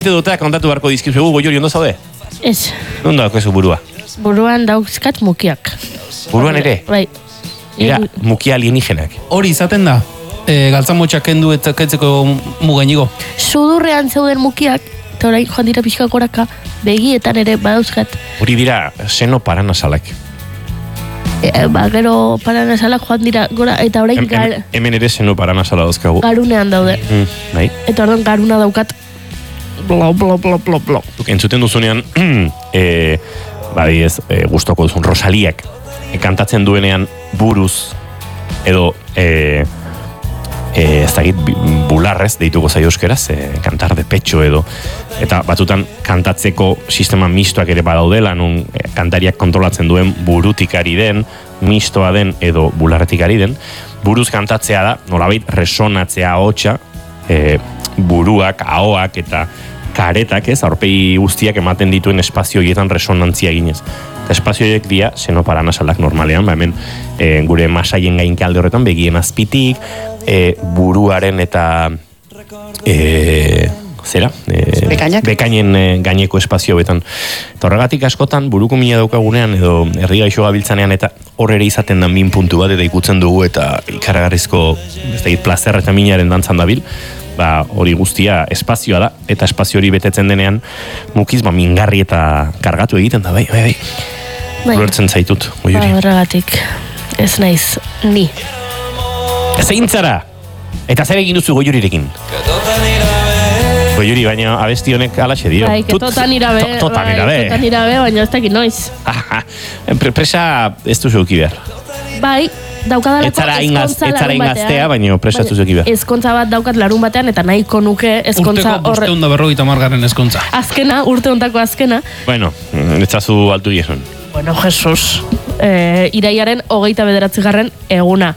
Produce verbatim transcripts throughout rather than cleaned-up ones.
Dota kontatu beharko dizkizuegu, Goiuri, ondo zaude? Ez. Non daukazu burua? Buruan dauzkat mukiak. Buruan ere? Bai. Ira, mukia alienígenak. Hori izaten da, e, galtzamotxak kendu eta ketzeko mugainigo. Sudurrean zeuden mukiak, eta orain joan dira pixka goraka, begietan ere badauzkat. Hori dira, seno paranasalak. E, ba, gero paranasalak joan dira gora, eta orain Hem, gar, hem, hemen ere seno paranasala dauzkagu. garunean daude. Mm, bai. Eta orduan garuna daukat, blo, blo, blo, blo, blo. Entzuten duzunean, e, bai ez, e, gustoko duzun Rosaliak, e, kantatzen duenean buruz, edo, e, e, ez dakit, bularrez, deituko zaio euskeraz, e, kantar de pecho edo, eta batzutan kantatzeko sistema mistoak ere badaudela, nun e, kantariak kontrolatzen duen burutik ari den, mistoa den edo bularretik ari den, buruz kantatzea da, nolabait resonatzea ahotsa, e, buruak, ahoak eta karetak, ez, aurpegi guztiak ematen dituen espazio horietan resonantzia eginez. Eta espazio horiek dira senoparanasalak normalean, ba hemen e, gure masaien gainke alde horretan begien azpitik, e, buruaren eta e, zera? E, Bekainak? Bekainen e, gaineko espazio betan. Eta horregatik askotan buruko mina daukagunean edo herri gaixo gabiltzanean eta hor ere izaten da min puntu bat eta ikutzen dugu eta ikaragarrizko ez dakit plazer eta minaren dantzan dabil. Ba, hori guztia espazioa da, eta espazio hori betetzen denean mukiz, ba, mingarri eta kargatu egiten da, bai, bai, bai. Bai. Ulertzen zaitut, Ba, Goiuri. horregatik, ez naiz, ni. Zein zara? Eta zer egin duzu Goiurirekin? Goiuri, baina abesti honek alaxe dio. Bai, ketotan irabe, To- Totan bai, irabe. totan irabe, baina ez dakit noiz. Pre- Presa ez duzu eki behar. Bai, daukadalako Ez zara ingaz- ezkontza ez zara larun ingaztea, batean. baina presa ez duzu eki behar. Ezkontza bat daukat larun batean, eta nahiko nuke ezkontza Urteko horre... bosteun da berrogeita margarren ezkontza. Azkena, urte hontako azkena. Bueno, ez zazu altu gizun. Bueno, Jesus. E, iraiaren hogeita bederatzigarren eguna.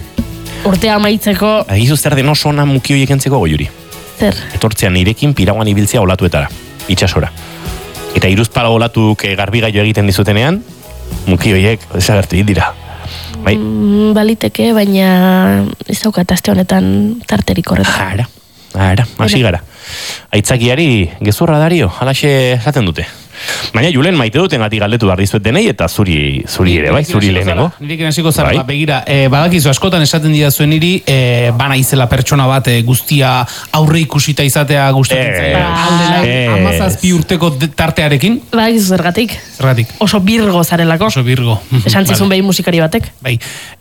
Urtea amaitzeko, Agizu zer den oso ona muki horiek entzeko, Goiuri. zer? Etortzean nirekin piraguan ibiltzea olatuetara, itxasora. Eta iruzpala olatuk eh, garbigailo egiten dizutenean, muki horiek desagertu egin dira. Bai, Mm, baliteke, baina ez daukat aste honetan tarterik horretan. ara, ara, hasi gara. Aitzakiari gezurra dario, halaxe esaten dute. Baina Julen maite duten gati galdetu behar dizuet denei, eta zuri, zuri ere, bai, zuri lehenengo. Nirekin hasiko zara, Bai. ba, begira, e, badakizu askotan esaten dira zuen niri, e, bana izela pertsona bat e, guztia aurre ikusita izatea gustatzen Ez, zaio. Aldela, ez. hamazazpi urteko de- tartearekin, Ba, egizu zergatik. zergatik, Oso birgo zarelako. oso birgo. Esan zizun Vale. behin musikari batek. Bai.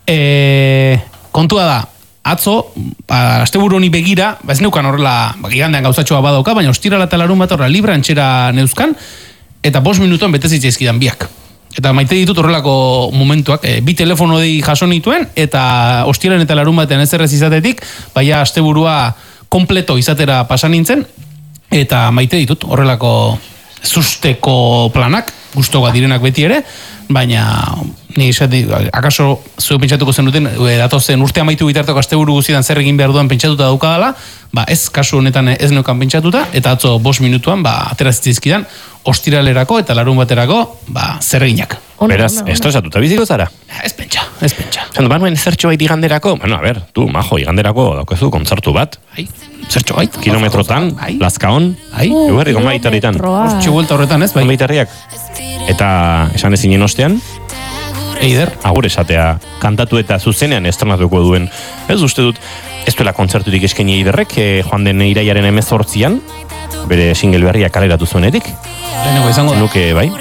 E, kontua da, atzo, ba, asteburu honi begira, ba ez neukan horrela, ba, igandean gauzatxoa badauka, baina ostirala eta larun bat horrela libra antxera neuzkan, eta bost minutuan bete zitzaizkidan biak. Eta maite ditut horrelako momentuak, e, bi telefono dei jaso nituen, eta ostiralen eta larun batean ez errez izatetik, baina asteburua kompleto izatera pasa nintzen, eta maite ditut horrelako zusteko planak, gustoa direnak beti ere, baina ni esate, akaso zuen pentsatuko zenuten, e, datozen urte amaitu bitarteko asteburu guztietan zer egin behar duan pentsatuta daukadala, ba ez kasu honetan ez neukan pentsatuta, eta atzo bost minutuan, ba, atera zitzizkidan, ostiralerako eta larun baterako, ba, zer eginak. Ona, Beraz, ona, ona. estresatuta biziko zara. Ez pentsa, ez pentsa. Zan, banuen zertxo bait iganderako? Bueno, a ber, tu, majo, iganderako daukazu kontzertu bat. Ai, zertxo bait. Kilometrotan, Ai, lazkaon, ai, Eguerriko maitarritan. Kilometroa. hortxe buelta horretan ez, bai. Maitarriak. Eta esan ezinen ostean, Eider, agur esatea kantatu eta zuzenean estrenatuko duen. Ez uste dut, ez duela kontzerturik eskaini Eiderrek, eh, joan den iraiaren hemezortzian, bere single berria kaleratu zuenetik. lehenengo izango da. Nuke, bai.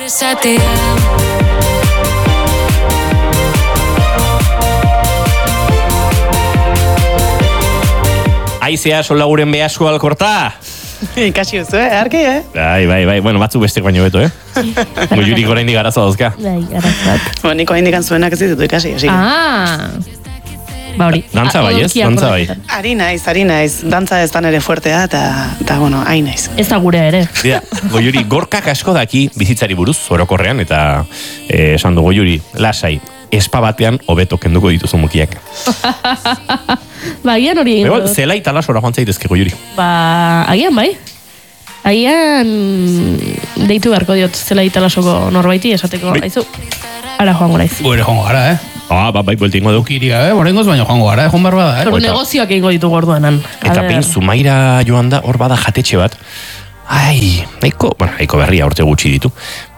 Aizea solaguren behasko alkorta. Ikasi duzu, eh? Arki, eh? Bai, bai, bai, bueno, batzuk bestek baino beto, eh? Goiurik oraindik arazo dauzka. Bai, araz bat. Bueno, niko indikan zuenak ez ditut ikasi, hasi. Ah! Ba hori. Dantza bai, ez? Odolkia Dantza bai. korretan. Ari naiz, ari naiz. Dantza ez da nere fuertea, eta, eta bueno, hain naiz. Ez da gurea ere. Dira, Goiuri gorkak asko daki bizitzari buruz, orokorrean, eta eh, esan du Goiuri, lasai, espa batean hobeto kenduko dituzu mukiak. Ba, agian hori egin Ego, dut. zela eta lasora joan zaitezke Goiuri. Ba, agian bai. Agian deitu beharko diot zela italasoko norbaiti esateko, Bai. aizu. Ara joango naiz. Gure joango gara, eh? Ah, ba, bai, buelta ingo duk. Kiria, eh? Morengoz baino joango gara, eh? Joan behar bada, eh? Ordu negozioak egingo ditugu orduanan. A Eta ber. pein Zumaira joan da, hor bada jatetxe bat. Ai, nahiko, bueno, nahiko berria urte gutxi ditu.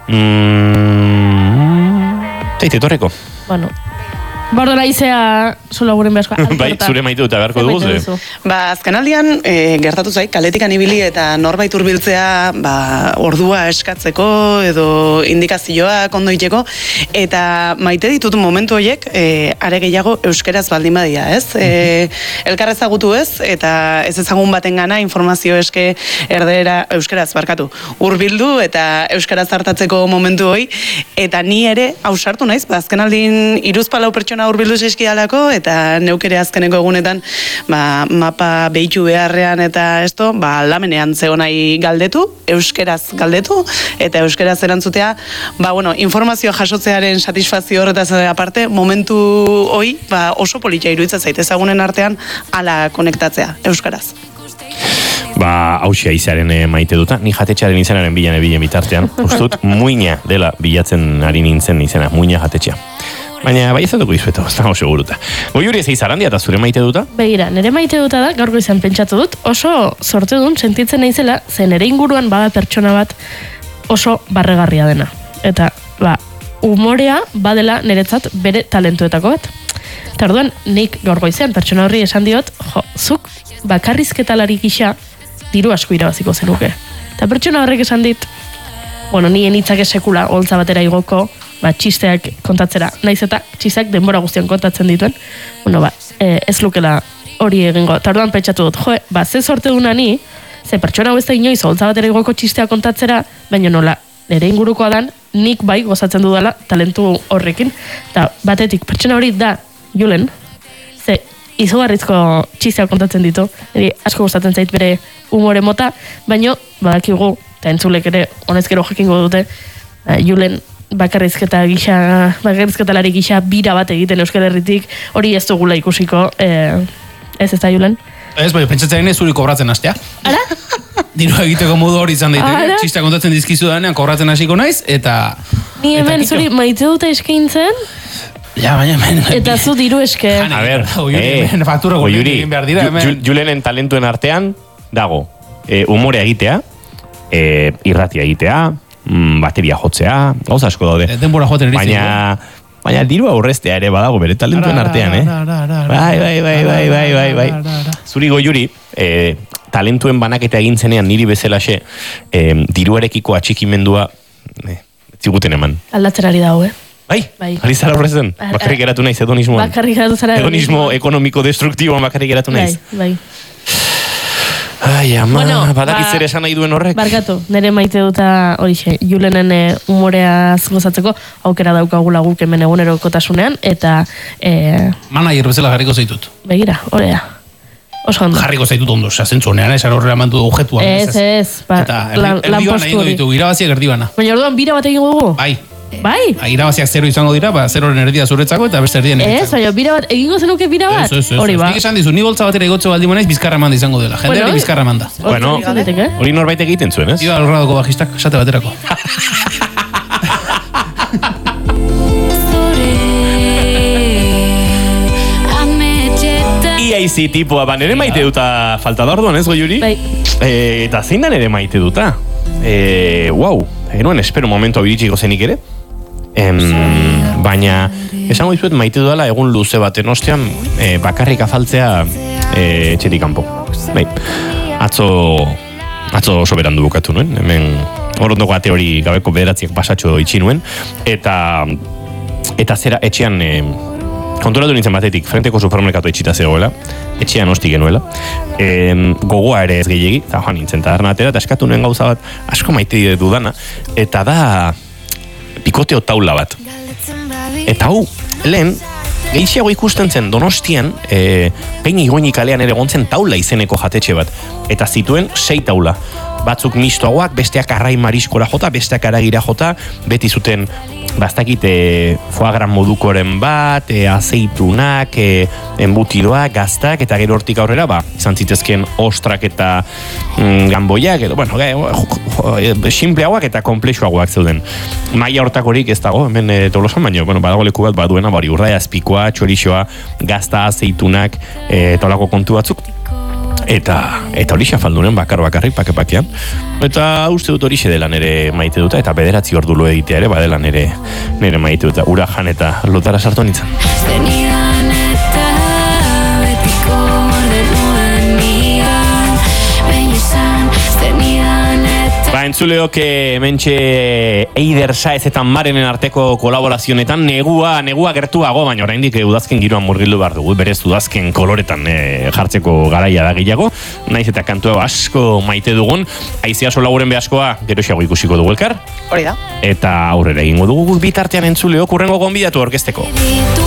Mm, Teite, torreko. Bueno, Bordora izea sola guren behazkoa. Bai, zure maite dut agarko dugu, ze? Ba, azkenaldian, e, gertatu zaik, kaletikan ibili eta norbait hurbiltzea, ba, ordua eskatzeko edo indikazioak ondo iteko, eta maite ditut momentu horiek, e, are gehiago euskeraz baldin badia, ez? E, elkar ezagutu ez, eta ez ezagun baten gana informazio eske erdera euskeraz barkatu. Hurbildu eta euskaraz hartatzeko momentu hoi, eta ni ere ausartu naiz, ba, azkenaldin iruzpalau pertsona hurbildu zeskialako, eta neukere azkeneko egunetan ba, mapa behitu beharrean eta esto, ba, aldamenean zeo nahi galdetu, euskeraz galdetu, eta euskeraz erantzutea, ba, bueno, informazio jasotzearen satisfazio horretaz aparte, momentu hoi, ba, oso politia iruditzen zait, ezagunen artean, ala konektatzea, euskaraz. Ba, hausia izaren e, maite duta, ni jatetxearen izanaren bilan ebilen bitartean, ustut, muina dela bilatzen ari nintzen izena, muina jatetxea. Baina, bai ez dugu izueto, ez dago seguruta. Goiuri ez eizarandia eta zure maite duta? Begira, nire maite duta da, gaurko izan pentsatu dut, oso sorte duen sentitzen naizela, zen nire inguruan bada pertsona bat oso barregarria dena. Eta, ba, umorea badela niretzat bere talentuetako bat. Eta orduan, nik gaurko izan pertsona horri esan diot, jo, zuk bakarrizketalari gisa diru asko irabaziko zenuke. Eta pertsona horrek esan dit, bueno, nien hitzak sekula holtza batera igoko, ba, txisteak kontatzera, naiz eta txisteak denbora guztian kontatzen dituen, bueno, ba, e, ez lukela hori egingo. Tarduan pentsatu dut, jo, ba, ze sorte duna ni, ze pertsona hau ez da inoiz holtza batera igoko txistea kontatzera, baina nola, nire ingurukoa dan, nik bai gozatzen dudala talentu horrekin, eta batetik pertsona hori da Julen, ze izugarrizko txistea kontatzen ditu, niri asko gustatzen zait bere umore mota, baina badakigu, eta entzulek ere honezkero jakingo dute, uh, Julen bakarrizketa gisa, bakarrizketalari gisa bira bat egiten Euskal Herritik, hori ez dugula ikusiko, eh, ez ez da Julen? Ez, bai, pentsatzen ez zuri kobratzen hastea. Ara? Diru egiteko modu hori izan daiteke, txistea kontatzen dizkizu danean kobratzen hasiko naiz, eta... Ni hemen eta zuri maite dute eskaintzen, ja, baina hemen... eta zu diru eske. A ber, eh, faktura Goiuri, egin behar dira, hemen... Julenen talentuen artean, dago, eh, umorea egitea, eh, irratia egitea, mm, bateria jotzea, gauza asko daude. E, denbora joaten erizik. Baina, baina diru aurreztea ere badago bere talentuen artean, eh? Bai, bai, bai, bai, bai, bai, bai. Zuri Goiuri, eh, talentuen banaketa egin zenean niri bezalaxe, eh, diruarekiko atxikimendua, eh, ziguten eman. Aldatzerari dago, eh? Bai, bai. Ari zara horrezen, bakarrik geratu naiz hedonismoan. Bakarrik geratu zara hedonismo ekonomiko destruktiboan bakarrik geratu naiz. Bai, bai. Ai, ama, bueno, badakiz ba, ere esan nahi duen horrek. Barkatu, nire maite duta horixe, Julenen e, umoreaz gozatzeko aukera daukagula guk hemen egunerokotasunean, eta... E, Manager bezala jarriko zaitut. Begira, horea. Oso ondo. Jarriko zaitut ondo, zentzu honean, esan horrela mantu du objetua. Ez, ez, ba, lan postu hori. Ditu, irabaziak erdibana. Baina orduan bira bat egingo dugu? Bai. Bai? Irabaziak zero izango dira, ba, zeroren erdia zuretzako eta beste erdian ez, baina bira bat, egingo zenuke bira bat? Ez, ez, ez. Hori ba. Nik esan dizu, ni boltza batera igotze baldin manaiz, bizkarra manda izango dela. Jende hori bizkarra manda. Bueno, hori norbait egiten zuen, ez? Iba alorradoko bajistak, esate baterako. I A C tipua, ba, nere maite duta falta da orduan, ez, Goiuri? Bai. E, eta zein da nere maite duta? E, wow, enuen espero momentu abiritsiko zenik ere. Em, baina, esango dizuet maite dudala egun luze baten ostean e, bakarrik afaltzea e, etxetik kanpo. Bai, atzo, atzo oso berandu bukatu nuen, hemen orondoko ate hori gabeko bederatziak pasatxo itxi nuen, eta, eta zera etxean... E, konturatu nintzen batetik, frenteko supermerkatu etxita zegoela, etxean hosti genuela, e, gogoa ere ez gehiegi, eta joan nintzen tabernatera, eta eskatu nuen gauza bat, asko maite dudana, eta da pikoteo taula bat. Eta hau, lehen, gehiago ikusten zen Donostian, e, Peini Igoini kalean ere gontzen taula izeneko jatetxe bat, eta zituen sei taula. Batzuk mistoagoak, besteak arrai mariskora jota, besteak aragira jota, beti zuten bastakit e, foagran modukoren bat, e, azeitunak, e, embutidoak, gaztak, eta gero hortik aurrera, ba, izan zitezken ostrak eta mm, gamboiak, edo, bueno, e, simpleagoak eta komplexuagoak zeuden. Maia hortakorik ez dago, hemen e, Tolosan, baina, bueno, badago leku bat baduena, bari urraia, azpikoa, txorixoa, gazta, azeitunak, e, tolako kontu batzuk. Eta, eta horixe afaldunen bakar bakarrik pake-pakean. Eta uste dut horixe dela nere maite duta, eta bederatzi ordu lo egitea ere, badela nere, nere maite duta. Ura jan eta lotara sartu nintzen. Ba, entzuleok, mentxe Eider Saez eta Marenen arteko kolaborazionetan negua, negua gertuago, baina oraindik udazken giroan murgildu behar dugu, berez udazken koloretan e, jartzeko garaia da gehiago, naiz eta kantua asko maite dugun, aizia solaguren behaskoa, geroxeago ikusiko dugu elkar. Hori da. Eta aurrera egingo dugu bitartean entzuleok, urrengo gonbidatu orkesteko.